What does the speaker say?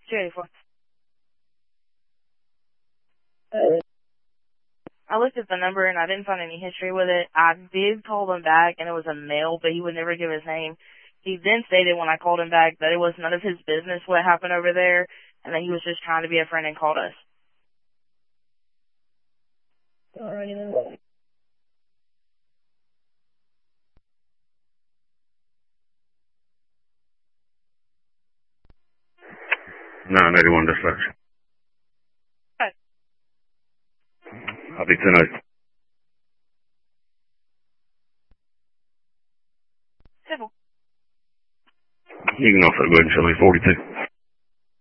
284. I looked at the number and I didn't find any history with it. I did call them back and it was a male, but he would never give his name. He then stated when I called him back that it was none of his business what happened over there and that he was just trying to be a friend and called us. Alrighty then. 981 dispatch. Hi. I'll be 10-8. Simple. You can also go ahead and show me 42.